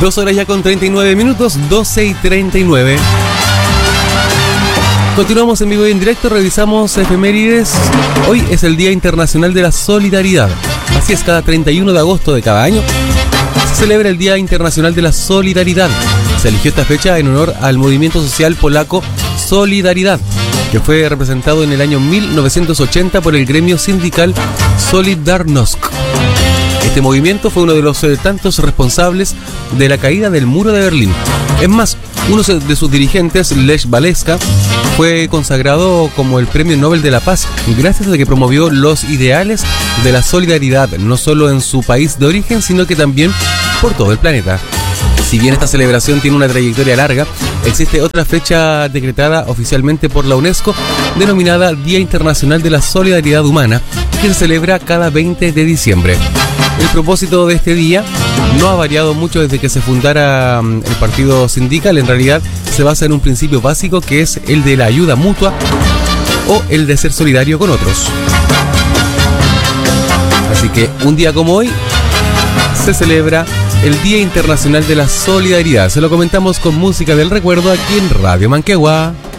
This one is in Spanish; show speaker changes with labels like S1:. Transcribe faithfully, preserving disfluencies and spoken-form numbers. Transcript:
S1: Dos horas ya con treinta y nueve minutos, doce y treinta y nueve. Continuamos en vivo y en directo, revisamos efemérides. Hoy es el Día Internacional de la Solidaridad. Así es, cada treinta y uno de agosto de cada año se celebra el Día Internacional de la Solidaridad. Se eligió esta fecha en honor al movimiento social polaco Solidaridad, que fue representado en el año mil novecientos ochenta por el gremio sindical Solidarność. Este movimiento fue uno de los eh, tantos responsables de la caída del muro de Berlín. Es más, uno de sus dirigentes, Lech Walesa, fue consagrado como el Premio Nobel de la Paz gracias a que promovió los ideales de la solidaridad, no solo en su país de origen, sino que también por todo el planeta. Si bien esta celebración tiene una trayectoria larga, existe otra fecha decretada oficialmente por la UNESCO, denominada Día Internacional de la Solidaridad Humana, que se celebra cada veinte de diciembre. El propósito de este día no ha variado mucho desde que se fundara el partido sindical. En realidad se basa en un principio básico, que es el de la ayuda mutua o el de ser solidario con otros. Así que un día como hoy se celebra el Día Internacional de la Solidaridad. Se lo comentamos con música del recuerdo aquí en Radio Manquehue.